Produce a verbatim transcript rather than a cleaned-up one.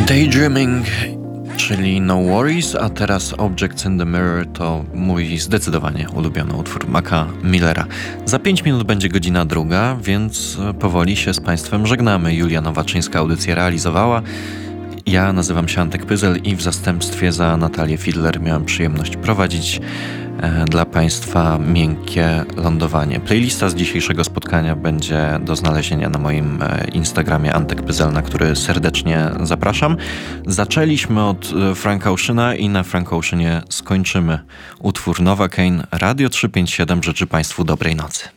Daydreaming, czyli No Worries, a teraz Objects in the Mirror to mój zdecydowanie ulubiony utwór Maca Millera. Za pięć minut będzie godzina druga, więc powoli się z Państwem żegnamy. Julia Nowaczyńska audycję realizowała. Ja nazywam się Antek Pyzel i w zastępstwie za Natalię Fidler miałem przyjemność prowadzić e, dla Państwa miękkie lądowanie. Playlista z dzisiejszego spotkania będzie do znalezienia na moim e, Instagramie Antek Pyzel, na który serdecznie zapraszam. Zaczęliśmy od e, Franka Oceana i na Frank Oceanie skończymy. Utwór Novocaine, Radio trzysta pięćdziesiąt siedem życzy Państwu dobrej nocy.